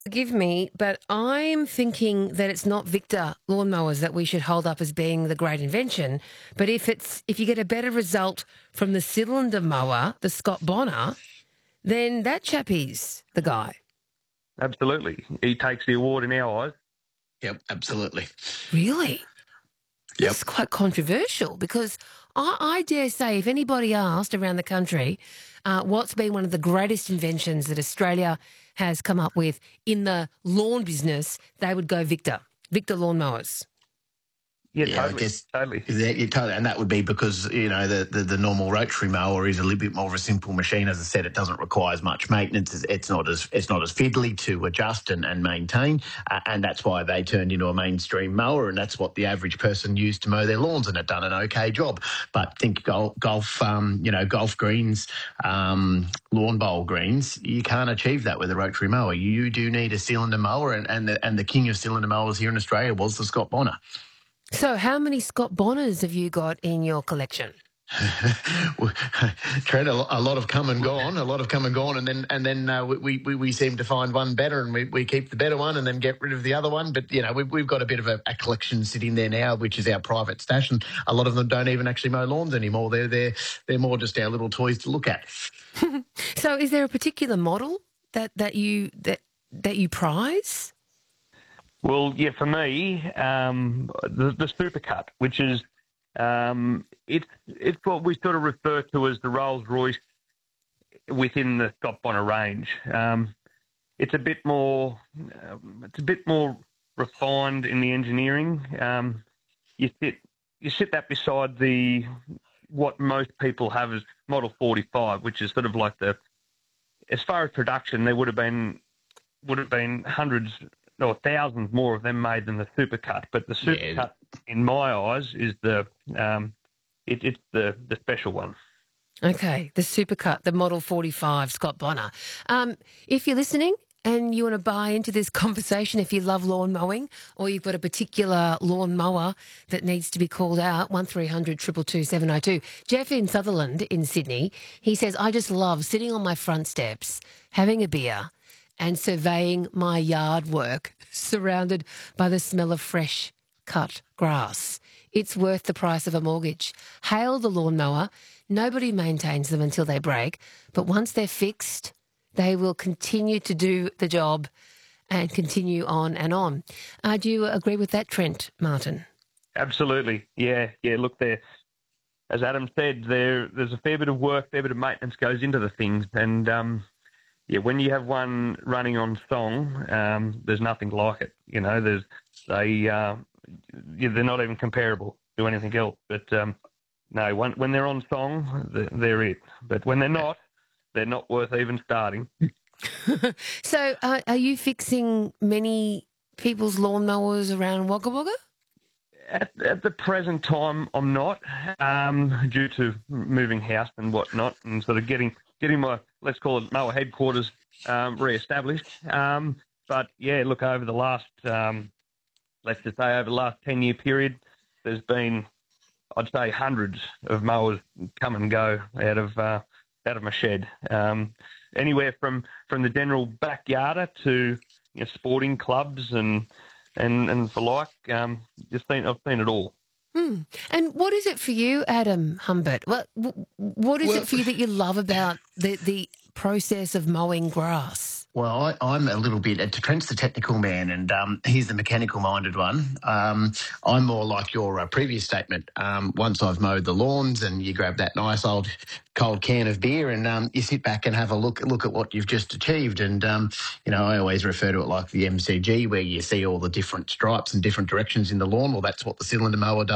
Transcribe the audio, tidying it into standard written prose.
Forgive me, but I'm thinking that it's not Victor lawnmowers that we should hold up as being the great invention. But if you get a better result from the cylinder mower, the Scott Bonner, then that chappie's the guy. Absolutely. He takes the award in our eyes. Yep, absolutely. Really? Yep. That's quite controversial because I dare say if anybody asked around the country what's been one of the greatest inventions that Australia has come up with in the lawn business, they would go Victor lawnmowers. Yeah, Yeah, totally. I guess Totally. totally, and that would be because the normal rotary mower is a little bit more of a simple machine. As I said, it doesn't require as much maintenance. It's not as fiddly to adjust and maintain, and that's why they turned into a mainstream mower, and that's what the average person used to mow their lawns, and it done an okay job. But think golf greens, lawn bowl greens, you can't achieve that with a rotary mower. You do need a cylinder mower, and the king of cylinder mowers here in Australia was the Scott Bonner. So how many Scott Bonners have you got in your collection? Trent, a lot have come and gone. And then we seem to find one better, and we keep the better one, and then get rid of the other one. But we've got a bit of a collection sitting there now, which is our private stash, and a lot of them don't even actually mow lawns anymore. They're more just our little toys to look at. So, is there a particular model that you prize? Well, yeah, for me, the Supercut, which is it's what we sort of refer to as the Rolls Royce within the Scott Bonner range. It's a bit more refined in the engineering. You sit that beside what most people have as Model 45, which is sort of like as far as production, there would have been hundreds or thousands more of them made than the Supercut. But the Supercut, in my eyes, is it's the special one. Okay, the Supercut, the Model 45 Scott Bonner. If you're listening and you want to buy into this conversation, if you love lawn mowing or you've got a particular lawn mower that needs to be called out, 1300 222 702. Jeff in Sutherland in Sydney, he says, I just love sitting on my front steps, having a beer and surveying my yard work, surrounded by the smell of fresh cut grass. It's worth the price of a mortgage. Hail the lawnmower. Nobody maintains them until they break, but once they're fixed, they will continue to do the job and continue on and on. Do you agree with that, Trent Martin? Absolutely. Yeah. Look, as Adam said, there's a fair bit of work, fair bit of maintenance goes into the things, and when you have one running on song, there's nothing like it. They're not even comparable to anything else. But no, when they're on song, they're it. But when they're not worth even starting. So, are you fixing many people's lawnmowers around Wagga Wagga? At the present time, I'm not, due to moving house and whatnot, and sort of getting my, let's call it, mower headquarters re-established. But yeah, look, over the last, let's just say over the last 10-year period, there's been, I'd say, hundreds of mowers come and go out of my shed. Anywhere from the general backyarder to sporting clubs and for like, I've seen it all. And what is it for you, Adam Humbert? What is it for you that you love about the process of mowing grass? Well, I'm a little bit, Trent's the technical man and he's the mechanical-minded one. I'm more like your previous statement. Once I've mowed the lawns and you grab that nice old cold can of beer and you sit back and have a look at what you've just achieved. And, I always refer to it like the MCG where you see all the different stripes and different directions in the lawn. Well, that's what the cylinder mower does.